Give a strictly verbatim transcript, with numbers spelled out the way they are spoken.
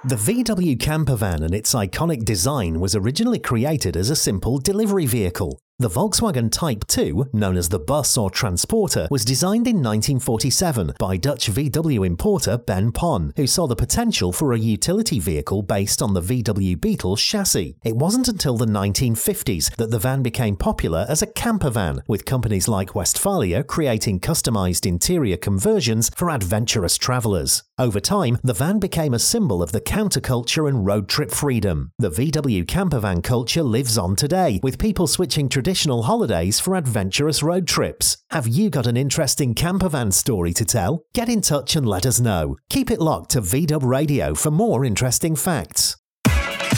The V W campervan and its iconic design was originally created as a simple delivery vehicle. The Volkswagen Type two, known as the bus or transporter, was designed in nineteen forty-seven by Dutch V W importer Ben Pon, who saw the potential for a utility vehicle based on the V W Beetle chassis. It wasn't until the nineteen fifties that the van became popular as a campervan, with companies like Westfalia creating customized interior conversions for adventurous travelers. Over time, the van became a symbol of the counterculture and road trip freedom. The V W campervan culture lives on today, with people switching traditional holidays for adventurous road trips. Have you got an interesting campervan story to tell? Get in touch and let us know. Keep it locked to V W Radio for more interesting facts.